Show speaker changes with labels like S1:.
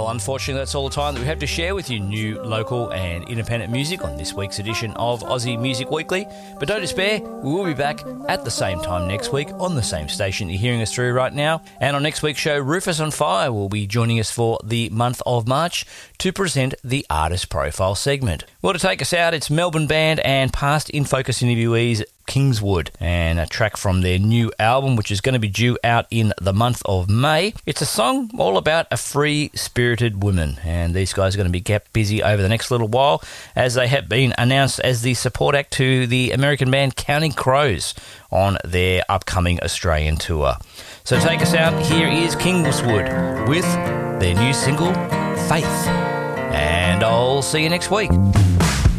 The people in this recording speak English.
S1: Well, unfortunately, that's all the time that we have to share with you new, local and independent music on this week's edition of Aussie Music Weekly. But don't despair, we will be back at the same time next week on the same station you're hearing us through right now. And on next week's show, Rufus on Fire will be joining us for the month of March to present the Artist Profile segment. Well, to take us out, it's Melbourne band and past In Focus interviewees Kingswood, and a track from their new album, which is going to be due out in the month of May. It's a song all about a free-spirited woman, and these guys are going to be kept busy over the next little while as they have been announced as the support act to the American band Counting Crows on their upcoming Australian tour. So take us out, here is Kingswood with their new single, Faith. And I'll see you next week.